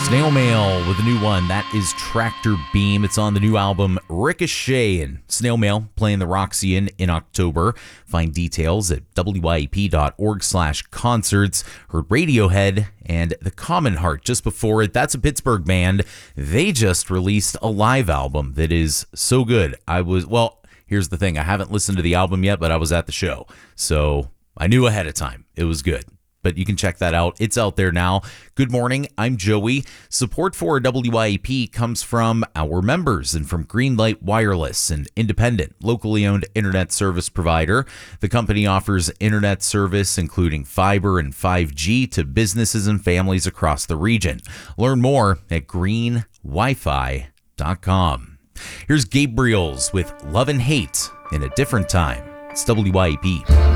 Snail Mail with a new one. That is Tractor Beam. It's on the new album Ricochet, and Snail Mail playing the Roxy in October. Find details at wyep.org/concerts. Heard Radiohead and The Common Heart just before it. That's a Pittsburgh band. They just released a live album that is so good. Here's the thing. I haven't listened to the album yet, but I was at the show, so I knew ahead of time it was good. But you can check that out. It's out there now. Good morning. I'm Joey. Support for WYEP comes from our members and from Greenlight Wireless, an independent, locally owned internet service provider. The company offers internet service, including fiber and 5G, to businesses and families across the region. Learn more at greenwifi.com. Here's Gabriel's with Love and Hate in a Different Time. It's WYEP.